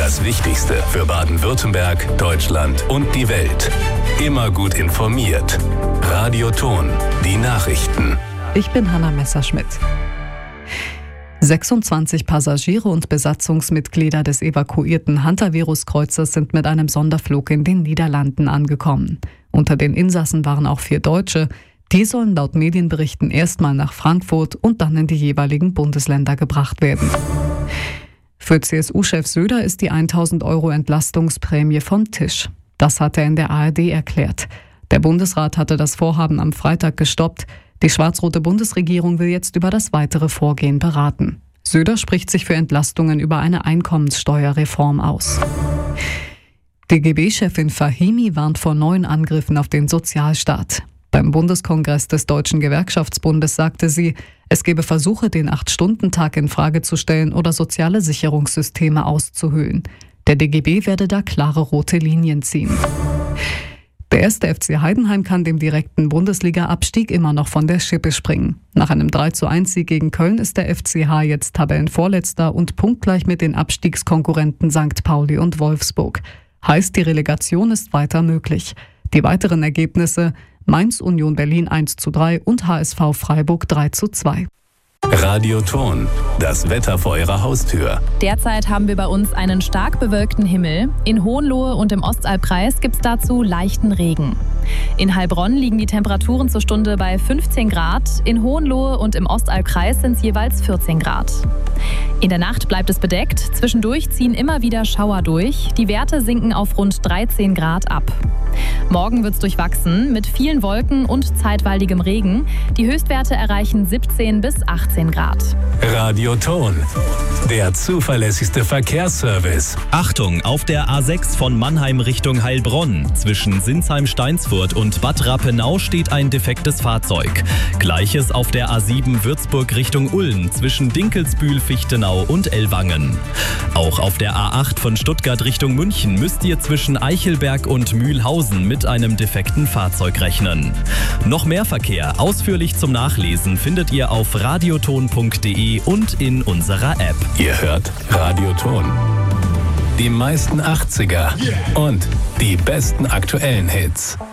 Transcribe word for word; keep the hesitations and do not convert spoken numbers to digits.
Das Wichtigste für Baden-Württemberg, Deutschland und die Welt. Immer gut informiert. Radio Ton, die Nachrichten. Ich bin Hanna Messerschmidt. sechsundzwanzig Passagiere und Besatzungsmitglieder des evakuierten Hantavirus-Kreuzers sind mit einem Sonderflug in den Niederlanden angekommen. Unter den Insassen waren auch vier Deutsche. Die sollen laut Medienberichten erstmal nach Frankfurt und dann in die jeweiligen Bundesländer gebracht werden. Für C S U-Chef Söder ist die tausend Euro Entlastungsprämie vom Tisch. Das hat er in der A R D erklärt. Der Bundesrat hatte das Vorhaben am Freitag gestoppt. Die schwarz-rote Bundesregierung will jetzt über das weitere Vorgehen beraten. Söder spricht sich für Entlastungen über eine Einkommenssteuerreform aus. D G B-Chefin Fahimi warnt vor neuen Angriffen auf den Sozialstaat. Beim Bundeskongress des Deutschen Gewerkschaftsbundes sagte sie, es gebe Versuche, den acht-Stunden-Tag in Frage zu stellen oder soziale Sicherungssysteme auszuhöhlen. Der D G B werde da klare rote Linien ziehen. Der erste F C Heidenheim kann dem direkten Bundesliga-Abstieg immer noch von der Schippe springen. Nach einem drei zu eins Sieg gegen Köln ist der F C H jetzt Tabellenvorletzter und punktgleich mit den Abstiegskonkurrenten Sankt Pauli und Wolfsburg. Heißt, die Relegation ist weiter möglich. Die weiteren Ergebnisse: Mainz Union Berlin eins zu drei und H S V Freiburg drei zu zwei. Radio Ton, das Wetter vor Ihrer Haustür. Derzeit haben wir bei uns einen stark bewölkten Himmel. In Hohenlohe und im Ostalbkreis gibt es dazu leichten Regen. In Heilbronn liegen die Temperaturen zur Stunde bei fünfzehn Grad. In Hohenlohe und im Ostalbkreis sind es jeweils vierzehn Grad. In der Nacht bleibt es bedeckt. Zwischendurch ziehen immer wieder Schauer durch. Die Werte sinken auf rund dreizehn Grad ab. Morgen wird es durchwachsen mit vielen Wolken und zeitweiligem Regen. Die Höchstwerte erreichen siebzehn bis achtzehn Grad. Radio Ton, der zuverlässigste Verkehrsservice. Achtung, auf der A sechs von Mannheim Richtung Heilbronn. Zwischen Sinsheim-Steinsfurt und Bad Rappenau steht ein defektes Fahrzeug. Gleiches auf der A sieben Würzburg Richtung Ulm zwischen Dinkelsbühl, Fichtenau und Ellwangen. Auch auf der A acht von Stuttgart Richtung München müsst ihr zwischen Eichelberg und Mühlhausen mit einem defekten Fahrzeug rechnen. Noch mehr Verkehr ausführlich zum Nachlesen findet ihr auf radioton punkt de und in unserer App. Ihr hört Radio Ton. Die meisten achtziger und die besten aktuellen Hits.